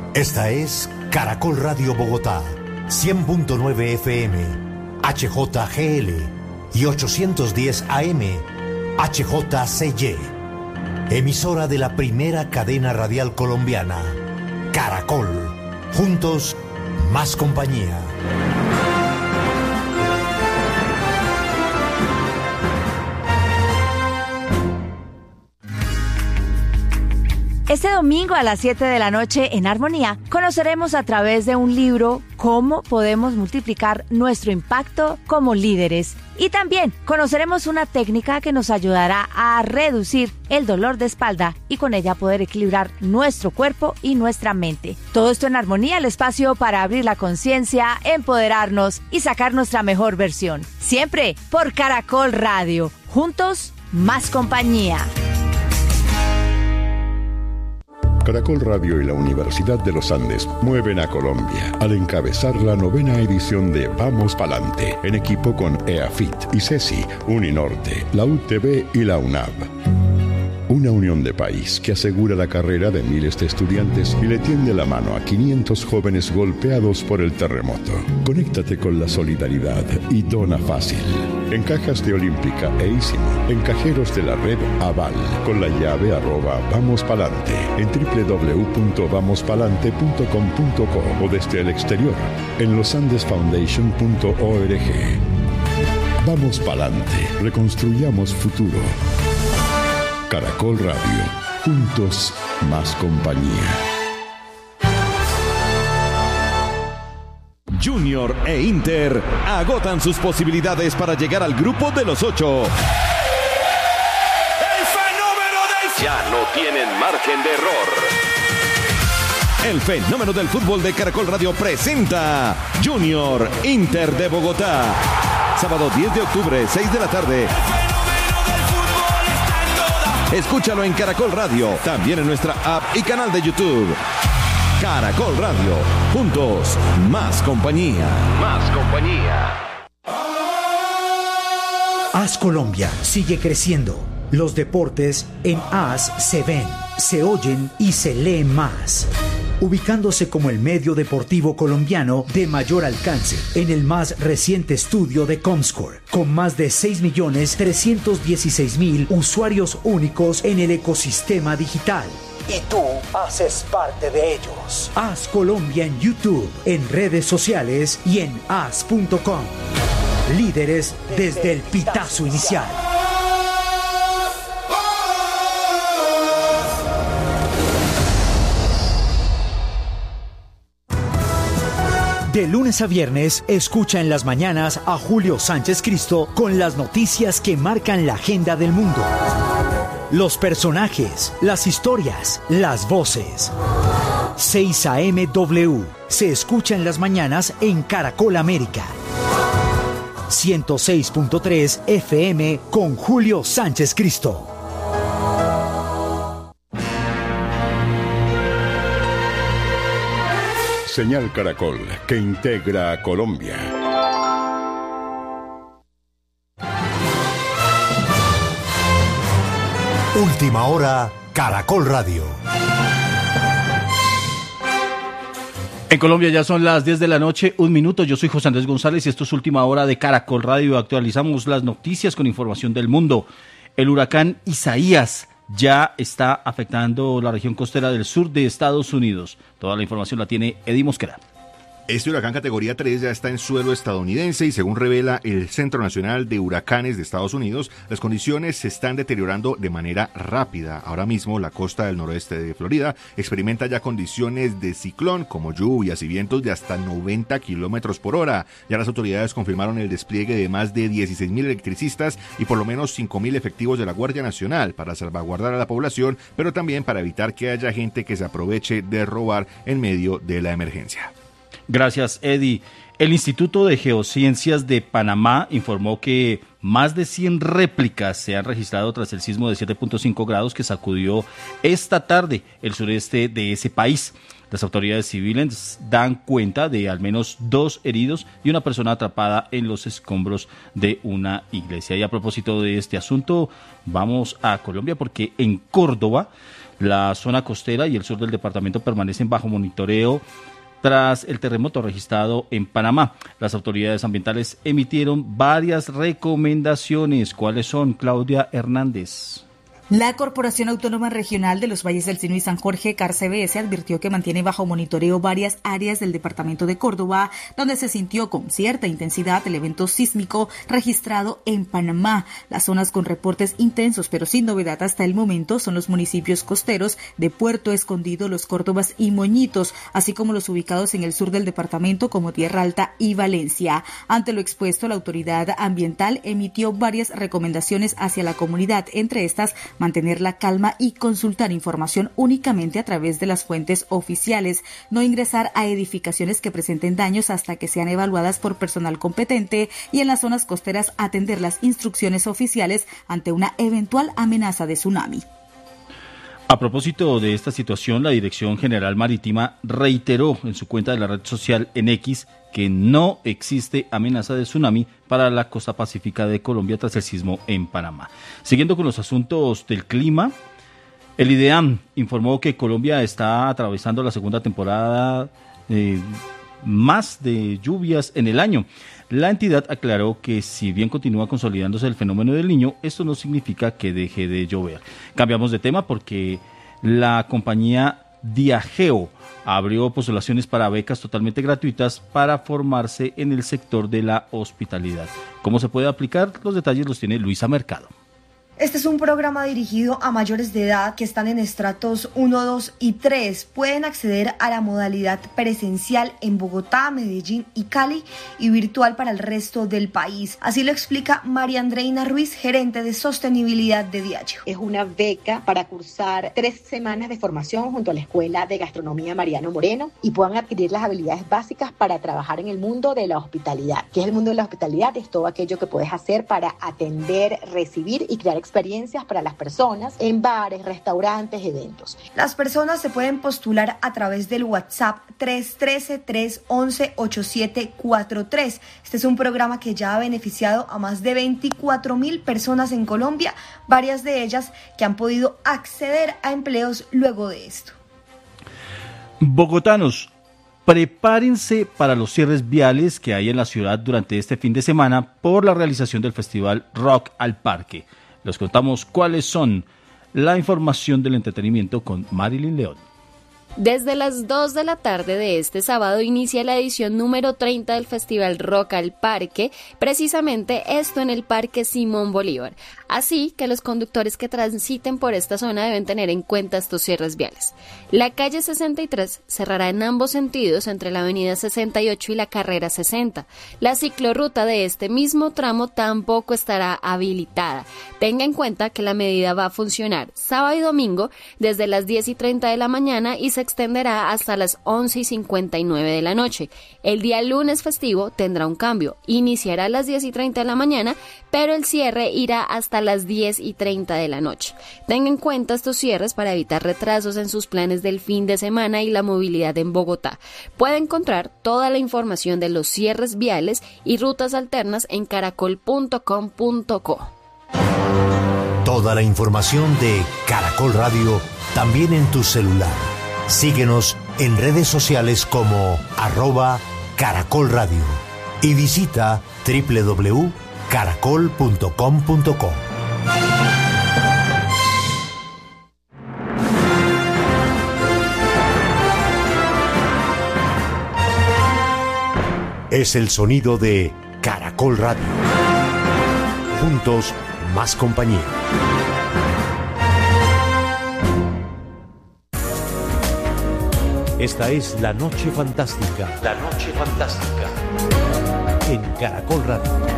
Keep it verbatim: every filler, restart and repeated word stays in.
Esta es Caracol Radio Bogotá, cien punto nueve F M, H J G L y ochocientos diez A M, H J C Y. Emisora de la primera cadena radial colombiana, Caracol. Juntos, más compañía. Este domingo a las siete de la noche en Armonía conoceremos a través de un libro cómo podemos multiplicar nuestro impacto como líderes. Y también conoceremos una técnica que nos ayudará a reducir el dolor de espalda y con ella poder equilibrar nuestro cuerpo y nuestra mente. Todo esto en Armonía, el espacio para abrir la conciencia, empoderarnos y sacar nuestra mejor versión. Siempre por Caracol Radio. Juntos, más compañía. Caracol Radio y la Universidad de los Andes mueven a Colombia al encabezar la novena edición de Vamos Palante, en equipo con EAFIT, ICESI, Uninorte, la U T B y la UNAV. Una unión de país que asegura la carrera de miles de estudiantes y le tiende la mano a quinientos jóvenes golpeados por el terremoto. Conéctate con la solidaridad y dona fácil. En cajas de Olímpica e Ísimo, en cajeros de la red Aval, con la llave arroba Vamos Palante, en doble u doble u doble u punto vamos palante punto com punto co o desde el exterior, en losandes foundation punto org. Vamos Palante, reconstruyamos futuro. Caracol Radio, juntos, más compañía. Junior e Inter agotan sus posibilidades para llegar al grupo de los ocho. ¡El fenómeno del... Ya no tienen margen de error! El fenómeno del fútbol de Caracol Radio presenta Junior Inter de Bogotá. Sábado diez de octubre, seis de la tarde. Escúchalo en Caracol Radio, también en nuestra app y canal de YouTube. Caracol Radio, juntos, más compañía. Más compañía. A S Colombia sigue creciendo. Los deportes en A S se ven, se oyen y se leen más. Ubicándose como el medio deportivo colombiano de mayor alcance en el más reciente estudio de Comscore, con más de seis millones trescientos dieciséis mil usuarios únicos en el ecosistema digital. Y tú haces parte de ellos. A S Colombia en YouTube, en redes sociales y en as punto com. Líderes desde el pitazo inicial. De lunes a viernes, escucha en las mañanas a Julio Sánchez Cristo con las noticias que marcan la agenda del mundo. Los personajes, las historias, las voces. seis A M W se escucha en las mañanas en Caracol América. ciento seis punto tres F M con Julio Sánchez Cristo. Señal Caracol, que integra a Colombia. Última hora, Caracol Radio. En Colombia ya son las diez de la noche, un minuto. Yo soy José Andrés González y esto es Última Hora de Caracol Radio. Actualizamos las noticias con información del mundo. El huracán Isaías ya está afectando la región costera del sur de Estados Unidos. Toda la información la tiene Eddie Mosquera. Este huracán categoría tres ya está en suelo estadounidense y según revela el Centro Nacional de Huracanes de Estados Unidos, las condiciones se están deteriorando de manera rápida. Ahora mismo la costa del noroeste de Florida experimenta ya condiciones de ciclón como lluvias y vientos de hasta noventa kilómetros por hora. Ya las autoridades confirmaron el despliegue de más de dieciséis mil electricistas y por lo menos cinco mil efectivos de la Guardia Nacional para salvaguardar a la población, pero también para evitar que haya gente que se aproveche de robar en medio de la emergencia. Gracias, Eddie. El Instituto de Geociencias de Panamá informó que más de cien réplicas se han registrado tras el sismo de siete punto cinco grados que sacudió esta tarde el sureste de ese país. Las autoridades civiles dan cuenta de al menos dos heridos y una persona atrapada en los escombros de una iglesia. Y a propósito de este asunto, vamos a Colombia porque en Córdoba La zona costera y el sur del departamento permanecen bajo monitoreo tras el terremoto registrado en Panamá. Las autoridades ambientales emitieron varias recomendaciones. ¿Cuáles son, Claudia Hernández? La Corporación Autónoma Regional de los Valles del Sinu y San Jorge, CARCBS, advirtió que mantiene bajo monitoreo varias áreas del departamento de Córdoba, donde se sintió con cierta intensidad el evento sísmico registrado en Panamá. Las zonas con reportes intensos, pero sin novedad hasta el momento, son los municipios costeros de Puerto Escondido, Los Córdobas y Moñitos, así como los ubicados en el sur del departamento como Tierra Alta y Valencia. Ante lo expuesto, la autoridad ambiental emitió varias recomendaciones hacia la comunidad, entre estas, mantener la calma y consultar información únicamente a través de las fuentes oficiales, no ingresar a edificaciones que presenten daños hasta que sean evaluadas por personal competente y en las zonas costeras atender las instrucciones oficiales ante una eventual amenaza de tsunami. A propósito de esta situación, la Dirección General Marítima reiteró en su cuenta de la red social en X que no existe amenaza de tsunami para la costa pacífica de Colombia tras el sismo en Panamá. Siguiendo con los asuntos del clima, el IDEAM informó que Colombia está atravesando la segunda temporada eh, más de lluvias en el año. La entidad aclaró que si bien continúa consolidándose el fenómeno del Niño, esto no significa que deje de llover. Cambiamos de tema porque la compañía Diageo abrió postulaciones para becas totalmente gratuitas para formarse en el sector de la hospitalidad. ¿Cómo se puede aplicar? Los detalles los tiene Luisa Mercado. Este es un programa dirigido a mayores de edad que están en estratos uno, dos y tres. Pueden acceder a la modalidad presencial en Bogotá, Medellín y Cali y virtual para el resto del país. Así lo explica María Andreina Ruiz, gerente de sostenibilidad de Diageo. Es una beca para cursar tres semanas de formación junto a la Escuela de Gastronomía Mariano Moreno y puedan adquirir las habilidades básicas para trabajar en el mundo de la hospitalidad. ¿Qué es el mundo de la hospitalidad? Es todo aquello que puedes hacer para atender, recibir y crear experiencias experiencias para las personas en bares, restaurantes, eventos. Las personas se pueden postular a través del WhatsApp tres uno tres, tres uno uno, ocho siete cuatro tres. Este es un programa que ya ha beneficiado a más de veinticuatro mil personas en Colombia, varias de ellas que han podido acceder a empleos luego de esto. Bogotanos, prepárense para los cierres viales que hay en la ciudad durante este fin de semana por la realización del festival Rock al Parque. Les contamos cuáles son. La información del entretenimiento con Marilyn León. Desde las dos de la tarde de este sábado inicia la edición número treinta del Festival Rock al Parque, precisamente esto en el Parque Simón Bolívar. Así que los conductores que transiten por esta zona deben tener en cuenta estos cierres viales. La calle sesenta y tres cerrará en ambos sentidos entre la avenida sesenta y ocho y la carrera sesenta. La ciclorruta de este mismo tramo tampoco estará habilitada. Tenga en cuenta que la medida va a funcionar sábado y domingo desde las diez y treinta de la mañana y se extenderá hasta las once y cincuenta y nueve de la noche. El día lunes festivo tendrá un cambio. Iniciará a las diez y treinta de la mañana, pero el cierre irá hasta las diez y treinta de la noche. Tenga en cuenta estos cierres para evitar retrasos en sus planes del fin de semana y la movilidad en Bogotá. Puede encontrar toda la información de los cierres viales y rutas alternas en caracol punto com punto co. Toda la información de Caracol Radio también en tu celular. Síguenos en redes sociales como arroba Caracol Radio y visita doble u doble u doble u punto caracol punto com punto co. Es el sonido de Caracol Radio. Juntos, más compañía. Esta es La Noche Fantástica. La Noche Fantástica. En Caracol Radio.